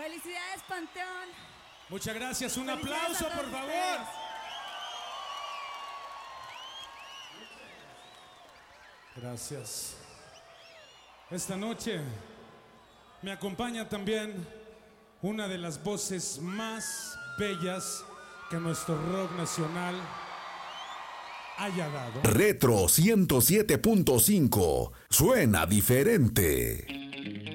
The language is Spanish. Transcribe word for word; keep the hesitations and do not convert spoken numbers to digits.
Felicidades, Panteón. Muchas gracias, un Felicidades aplauso, a todos por favor. ustedes. Gracias. Esta noche me acompaña también una de las voces más bellas que nuestro rock nacional haya dado. Retro ciento siete punto cinco. Suena diferente.